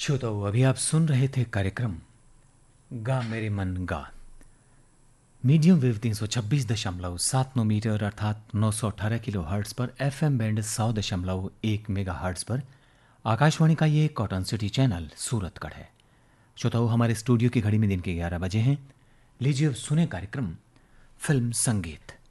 श्रोताओ, अभी आप सुन रहे थे कार्यक्रम गा मेरे मन गा। मीडियम वेव 326.79 मीटर अर्थात 918 किलो हर्ट्स पर एफएम बैंड 100.1 मेगा हर्ट्स पर आकाशवाणी का ये कॉटन सिटी चैनल सूरतगढ़ है। श्रोताओ, हमारे स्टूडियो की घड़ी में दिन के 11 बजे हैं। लीजिए अब सुने कार्यक्रम फिल्म संगीत।